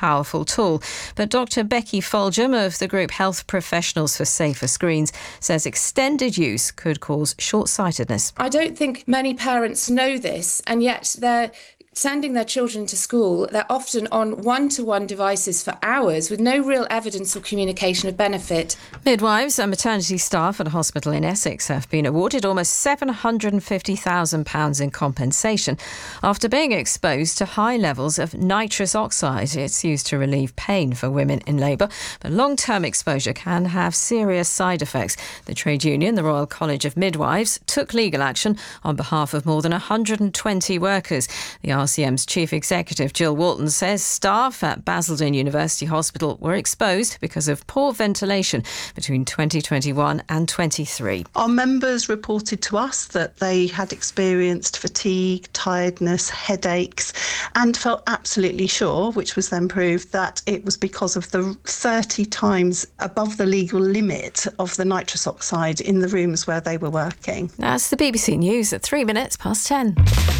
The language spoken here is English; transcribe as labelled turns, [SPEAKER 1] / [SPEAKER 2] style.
[SPEAKER 1] powerful tool. But Dr. Becky Foljam of the group Health Professionals for Safer Screens says extended use could cause short-sightedness.
[SPEAKER 2] I don't think many parents know this, and yet they're sending their children to school. They're often on one-to-one devices for hours with no real evidence or communication of benefit.
[SPEAKER 1] Midwives and maternity staff at a hospital in Essex have been awarded almost £750,000 in compensation after being exposed to high levels of nitrous oxide. It's used to relieve pain for women in labour, but long-term exposure can have serious side effects. The trade union, the Royal College of Midwives, took legal action on behalf of more than 120 workers. The RCM's chief executive, Jill Walton, says staff at Basildon University Hospital were exposed because of poor ventilation between 2021 and 23.
[SPEAKER 3] Our members reported to us that they had experienced fatigue, tiredness, headaches, and felt absolutely sure, which was then proved, that it was because of the 30 times above the legal limit of the nitrous oxide in the rooms where they were working.
[SPEAKER 1] That's the BBC News at 3 minutes past 10.